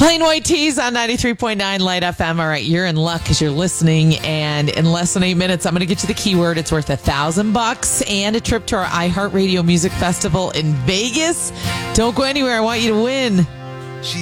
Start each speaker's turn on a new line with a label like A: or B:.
A: Plain White Tees on 93.9 Light FM. All right, you're in luck because you're listening. And in less than 8 minutes, I'm going to get you the keyword. It's worth $1,000 and a trip to our iHeartRadio Music Festival in Vegas. Don't go anywhere. I want you to win.